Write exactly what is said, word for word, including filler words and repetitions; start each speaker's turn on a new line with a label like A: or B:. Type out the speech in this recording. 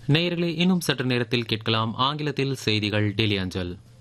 A: நேயர்களே, இன்னும் சற்று நேரத்தில் கேட்கலாம் ஆங்கிலத்தில் செய்திகள் டெல்லி அஞ்சல்.